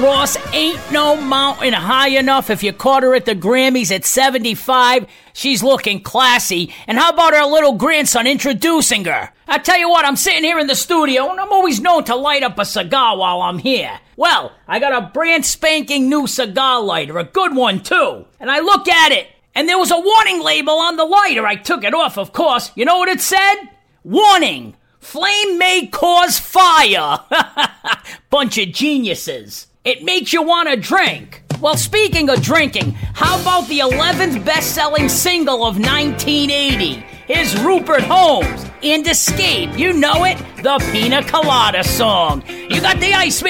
Ross, ain't no mountain high enough. If you caught her at the Grammys at 75, she's looking classy. And how about her little grandson introducing her? I tell you what, I'm sitting here in the studio, and I'm always known to light up a cigar while I'm here. Well, I got a brand spanking new cigar lighter, a good one too. And I look at it, and there was a warning label on the lighter. I took it off, of course. You know what it said? Warning, flame may cause fire. Bunch of geniuses. It makes you want to drink. Well, speaking of drinking, how about the 11th best-selling single of 1980? Here's Rupert Holmes and Escape. You know it, the Pina Colada song. You got the Iceman